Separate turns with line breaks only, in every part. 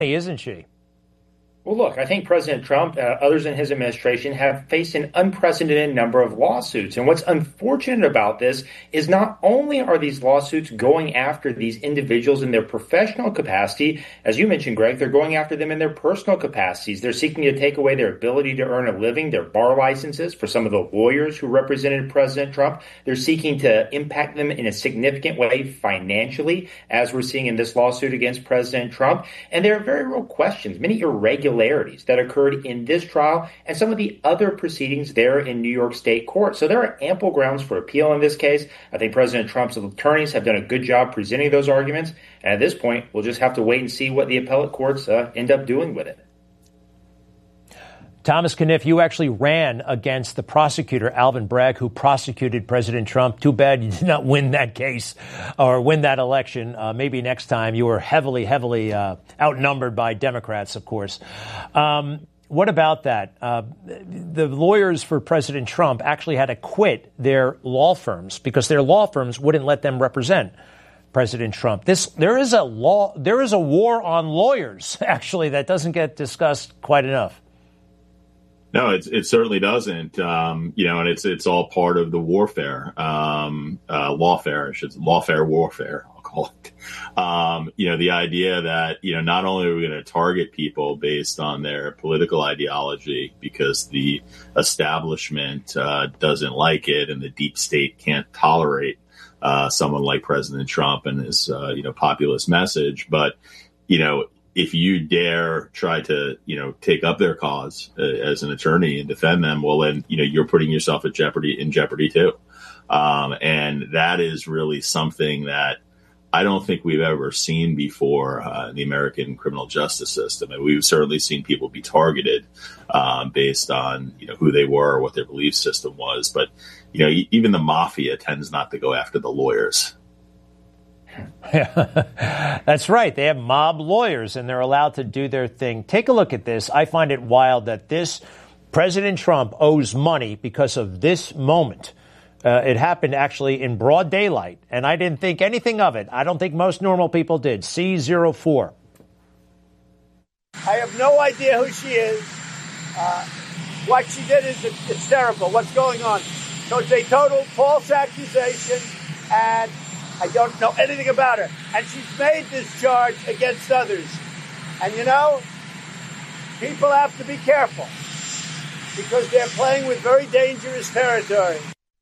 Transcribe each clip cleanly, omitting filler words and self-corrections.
isn't she?
Well, look, I think President Trump, others in his administration, have faced an unprecedented number of lawsuits. And what's unfortunate about this is not only are these lawsuits going after these individuals in their professional capacity, as you mentioned, Greg, they're going after them in their personal capacities. They're seeking to take away their ability to earn a living, their bar licenses for some of the lawyers who represented President Trump. They're seeking to impact them in a significant way financially, as we're seeing in this lawsuit against President Trump. And there are very real questions, many irregularities that occurred in this trial and some of the other proceedings there in New York State court. So there are ample grounds for appeal in this case. I think President Trump's attorneys have done a good job presenting those arguments. And at this point, we'll just have to wait and see what the appellate courts end up doing with it.
Thomas Kenniff, you actually ran against the prosecutor, Alvin Bragg, who prosecuted President Trump. Too bad you did not win that case or win that election. Maybe next time. You were heavily outnumbered by Democrats, of course. What about that? The lawyers for President Trump actually had to quit their law firms because their law firms wouldn't let them represent President Trump. There is a war on lawyers, actually, that doesn't get discussed quite enough.
No, it certainly doesn't. And it's all part of the warfare, lawfare warfare, I'll call it. The idea that, not only are we going to target people based on their political ideology because the establishment doesn't like it and the deep state can't tolerate someone like President Trump and his, populist message, but, if you dare try to, take up their cause as an attorney and defend them, well, then, you're putting yourself in jeopardy too. And that is really something that I don't think we've ever seen before in the American criminal justice system. And we've certainly seen people be targeted based on, who they were or what their belief system was. But, even the mafia tends not to go after the lawyers.
That's right. They have mob lawyers and they're allowed to do their thing. Take a look at this. I find it wild that this President Trump owes money because of this moment. It happened actually in broad daylight, and I didn't think anything of it. I don't think most normal people did. C04.
I have no idea who she is. What she did is hysterical. What's going on? So it's a total false accusation, and I don't know anything about her. And she's made this charge against others. And, people have to be careful because they're playing with very dangerous territory.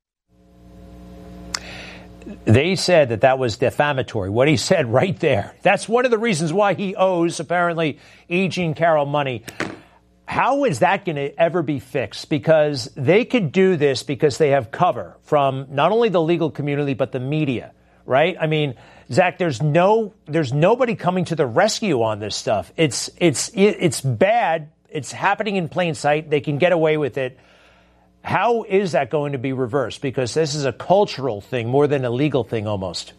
They said that was defamatory, what he said right there. That's one of the reasons why he owes, apparently, E. Jean Carroll money. How is that going to ever be fixed? Because they could do this because they have cover from not only the legal community, but the media. Right? I mean, Zach, there's nobody coming to the rescue on this stuff. It's bad. It's happening in plain sight. They can get away with it. How is that going to be reversed? Because this is a cultural thing more than a legal thing almost.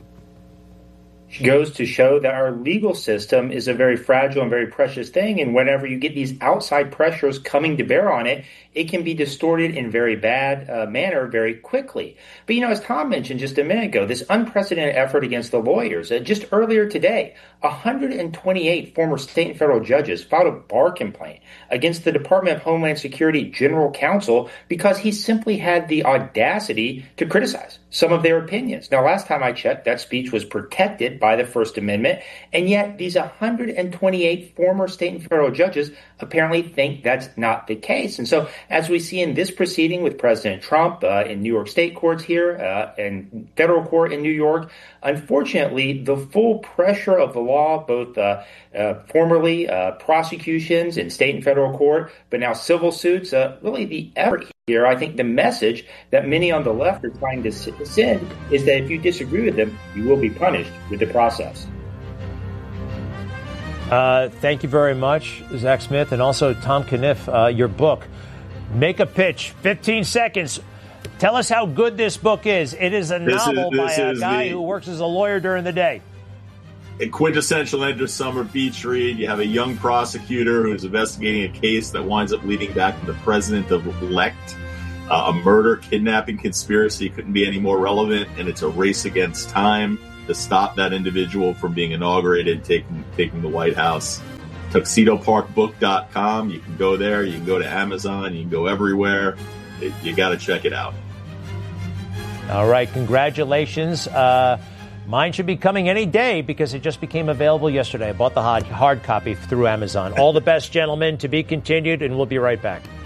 Goes to show that our legal system is a very fragile and very precious thing. And whenever you get these outside pressures coming to bear on it, it can be distorted in very bad manner very quickly. But, as Tom mentioned just a minute ago, this unprecedented effort against the lawyers, just earlier today, 128 former state and federal judges filed a bar complaint against the Department of Homeland Security General Counsel because he simply had the audacity to criticize some of their opinions. Now, last time I checked, that speech was protected by the First Amendment, and yet these 128 former state and federal judges apparently think that's not the case. And so, as we see in this proceeding with President Trump in New York State courts here and federal court in New York, unfortunately, the full pressure of the law, both formerly prosecutions in state and federal court, but now civil suits, really the effort here, I think the message that many on the left are trying to send is that if you disagree with them, you will be punished with the process.
Thank you very much, Zach Smith, and also Tom Kenniff, your book, Make a Pitch, 15 seconds. Tell us how good this book is. It is a novel by a guy who works as a lawyer during the day.
A quintessential end of summer beach read. You have a young prosecutor who's investigating a case that winds up leading back to the president-elect. A murder, kidnapping conspiracy couldn't be any more relevant, and it's a race against time. to stop that individual from being inaugurated, taking the White House. TuxedoParkBook.com. You can go there. You can go to Amazon. You can go everywhere. You got to check it out.
All right. Congratulations. Mine should be coming any day because it just became available yesterday. I bought the hard copy through Amazon. All the best, gentlemen. To be continued, and we'll be right back.